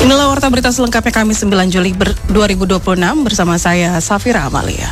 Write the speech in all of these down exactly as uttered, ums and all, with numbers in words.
Inilah warta berita selengkapnya Kamis sembilan Juli dua ribu dua puluh enam bersama saya Safira Amalia.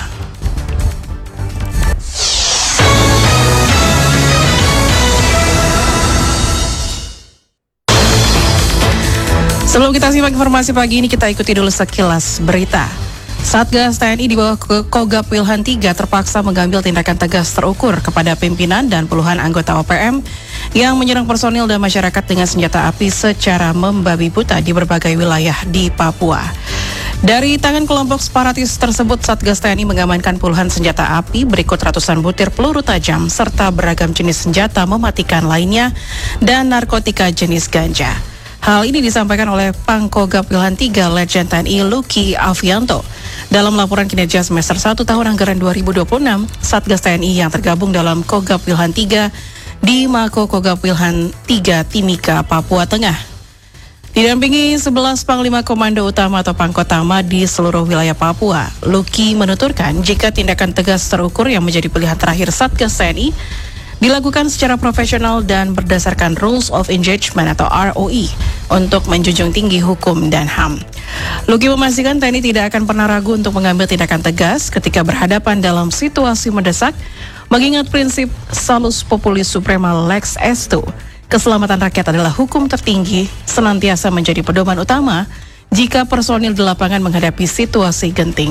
Sebelum kita simak informasi pagi ini, kita ikuti dulu sekilas berita. Satgas T N I di bawah Kogab Wilhan tiga terpaksa mengambil tindakan tegas terukur kepada pimpinan dan puluhan anggota O P M yang menyerang personil dan masyarakat dengan senjata api secara membabi buta di berbagai wilayah di Papua. Dari tangan kelompok separatis tersebut, Satgas T N I mengamankan puluhan senjata api, berikut ratusan butir peluru tajam, serta beragam jenis senjata mematikan lainnya, dan narkotika jenis ganja. Hal ini disampaikan oleh Pangkogab Wilhan tiga Letjen T N I Luki Avianto. Dalam laporan kinerja semester satu tahun anggaran dua ribu dua puluh enam, Satgas T N I yang tergabung dalam Kogab Wilhan tiga di Mako Kogab Wilhan tiga Timika, Papua Tengah. Didampingi sebelas Panglima Komando Utama atau Pangkotama di seluruh wilayah Papua, Luki menuturkan jika tindakan tegas terukur yang menjadi pilihan terakhir Satgas T N I dilakukan secara profesional dan berdasarkan Rules of Engagement atau R O E untuk menjunjung tinggi hukum dan H A M. Luki memastikan T N I tidak akan pernah ragu untuk mengambil tindakan tegas ketika berhadapan dalam situasi mendesak, mengingat prinsip Salus Populis Suprema Lex Estu, keselamatan rakyat adalah hukum tertinggi, senantiasa menjadi pedoman utama jika personil di lapangan menghadapi situasi genting.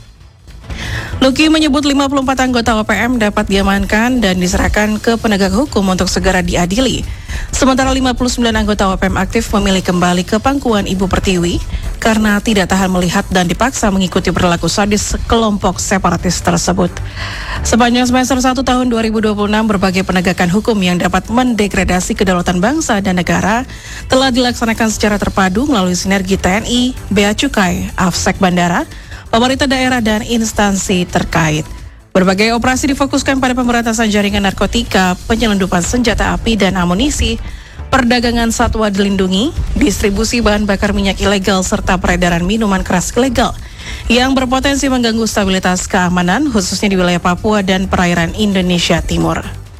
Luki menyebut lima puluh empat anggota O P M dapat diamankan dan diserahkan ke penegak hukum untuk segera diadili. Sementara lima puluh sembilan anggota O P M aktif memilih kembali ke pangkuan Ibu Pertiwi karena tidak tahan melihat dan dipaksa mengikuti perilaku sadis kelompok separatis tersebut. Sepanjang semester satu tahun dua ribu dua puluh enam, berbagai penegakan hukum yang dapat mendegradasi kedaulatan bangsa dan negara telah dilaksanakan secara terpadu melalui sinergi T N I, Bea Cukai, Afsek Bandara, pemerintah daerah, dan instansi terkait. Berbagai operasi difokuskan pada pemberantasan jaringan narkotika, penyelundupan senjata api dan amunisi, perdagangan satwa dilindungi, distribusi bahan bakar minyak ilegal, serta peredaran minuman keras ilegal yang berpotensi mengganggu stabilitas keamanan, khususnya di wilayah Papua dan perairan Indonesia Timur.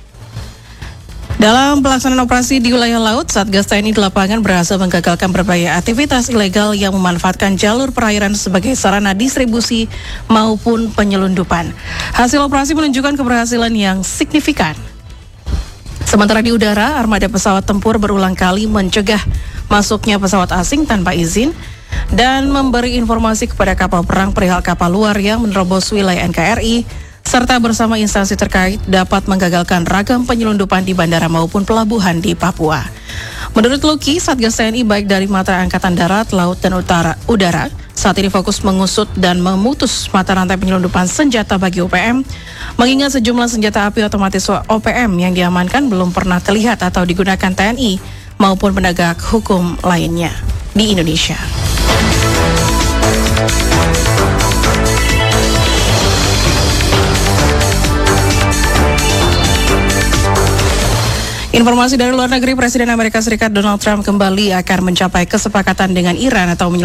Dalam pelaksanaan operasi di wilayah laut, Satgas T N I di lapangan berhasil menggagalkan berbagai aktivitas ilegal yang memanfaatkan jalur perairan sebagai sarana distribusi maupun penyelundupan. Hasil operasi menunjukkan keberhasilan yang signifikan. Sementara di udara, armada pesawat tempur berulang kali mencegah masuknya pesawat asing tanpa izin dan memberi informasi kepada kapal perang perihal kapal luar yang menerobos wilayah N K R I, serta bersama instansi terkait dapat menggagalkan ragam penyelundupan di bandara maupun pelabuhan di Papua. Menurut Luki, Satgas T N I baik dari mata angkatan darat, laut, dan utara, udara saat ini fokus mengusut dan memutus mata rantai penyelundupan senjata bagi O P M, mengingat sejumlah senjata api otomatis O P M yang diamankan belum pernah terlihat atau digunakan T N I maupun penegak hukum lainnya di Indonesia. Informasi dari luar negeri, Presiden Amerika Serikat Donald Trump kembali akan mencapai kesepakatan dengan Iran atau